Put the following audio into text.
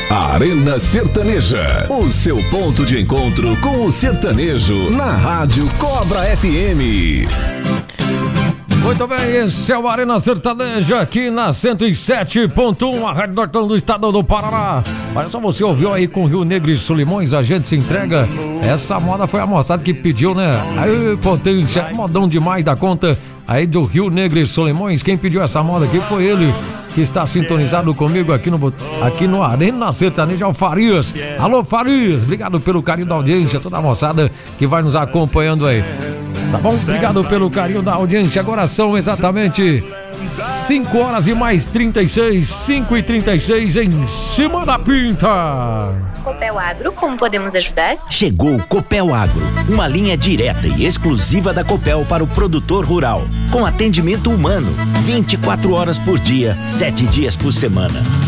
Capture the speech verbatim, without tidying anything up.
Arena Sertaneja, o seu ponto de encontro com o sertanejo na Rádio Cobra F M. Muito bem, esse é o Arena Sertaneja aqui na cento e sete ponto um, a Rádio Nortão do Estado do Paraná. Olha só, você ouviu aí com Rio Negro e Solimões, a gente se entrega. Essa moda foi a moçada que pediu, né? Aí, potência, modão demais da conta. Aí do Rio Negro e Solimões, quem pediu essa moda aqui foi ele, que está sintonizado comigo aqui no, aqui no Arena Sertaneja, é o Farias. Alô, Farias, obrigado pelo carinho da audiência, toda a moçada que vai nos acompanhando aí. Tá bom? Obrigado pelo carinho da audiência. Agora são exatamente cinco horas e mais trinta e seis, cinco e trinta e seis em cima da pinta. Copel Agro, como podemos ajudar? Chegou o Copel Agro, uma linha direta e exclusiva da Copel para o produtor rural, com atendimento humano, vinte e quatro horas por dia, sete dias por semana.